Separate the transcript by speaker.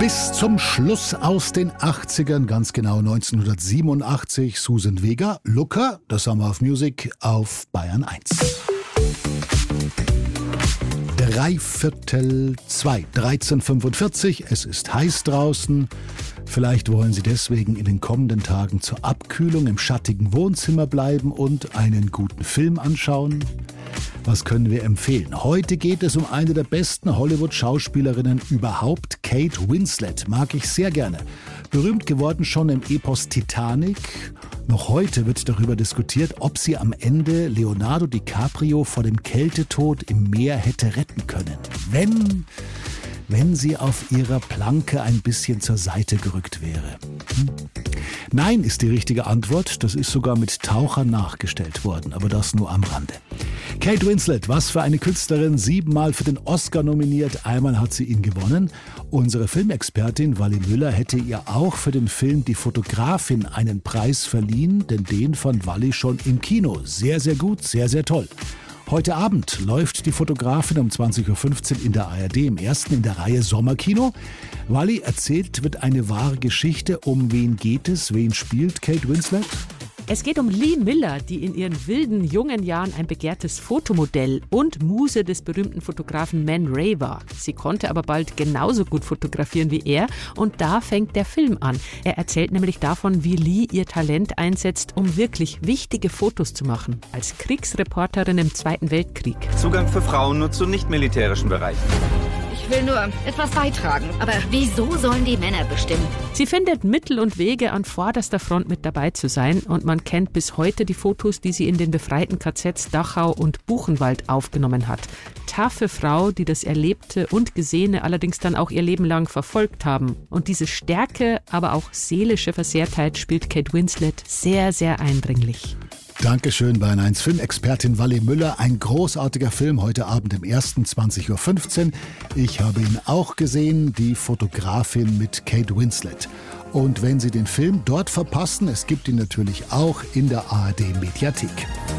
Speaker 1: Bis zum Schluss aus den 80ern, ganz genau 1987, Susan Vega, Looker, das Summer of Music auf Bayern 1. 1:03, 13:45, es ist heiß draußen. Vielleicht wollen Sie deswegen in den kommenden Tagen zur Abkühlung im schattigen Wohnzimmer bleiben und einen guten Film anschauen. Was können wir empfehlen? Heute geht es um eine der besten Hollywood-Schauspielerinnen überhaupt, Kate Winslet. Mag ich sehr gerne. Berühmt geworden schon im Epos Titanic. Noch heute wird darüber diskutiert, ob sie am Ende Leonardo DiCaprio vor dem Kältetod im Meer hätte retten können. Wenn sie auf ihrer Planke ein bisschen zur Seite gerückt wäre. Nein ist die richtige Antwort. Das ist sogar mit Tauchern nachgestellt worden, aber das nur am Rande. Kate Winslet, was für eine Künstlerin, 7-mal für den Oscar nominiert, einmal hat sie ihn gewonnen. Unsere Filmexpertin Wally Müller hätte ihr auch für den Film Die Fotografin einen Preis verliehen, denn den fand Wally schon im Kino. Sehr, sehr gut, sehr, sehr toll. Heute Abend läuft Die Fotografin um 20:15 Uhr in der ARD, im ersten in der Reihe Sommerkino. Wally, erzählt wird eine wahre Geschichte. Um wen geht es? Wen spielt Kate Winslet?
Speaker 2: Es geht um Lee Miller, die in ihren wilden, jungen Jahren ein begehrtes Fotomodell und Muse des berühmten Fotografen Man Ray war. Sie konnte aber bald genauso gut fotografieren wie er und da fängt der Film an. Er erzählt nämlich davon, wie Lee ihr Talent einsetzt, um wirklich wichtige Fotos zu machen. Als Kriegsreporterin im Zweiten Weltkrieg.
Speaker 3: Zugang für Frauen nur zu nicht-militärischen Bereichen.
Speaker 4: Ich will nur etwas beitragen. Aber wieso sollen die Männer bestimmen?
Speaker 2: Sie findet Mittel und Wege, an vorderster Front mit dabei zu sein. Und man kennt bis heute die Fotos, die sie in den befreiten KZs Dachau und Buchenwald aufgenommen hat. Taffe Frau, die das Erlebte und Gesehene allerdings dann auch ihr Leben lang verfolgt haben. Und diese Stärke, aber auch seelische Versehrtheit spielt Kate Winslet sehr, sehr eindringlich.
Speaker 1: Dankeschön, Bayern 1 Filmexpertin Wally Müller. Ein großartiger Film, heute Abend im ersten, 20:15 Uhr. Ich habe ihn auch gesehen, Die Fotografin mit Kate Winslet. Und wenn Sie den Film dort verpassen, es gibt ihn natürlich auch in der ARD Mediathek.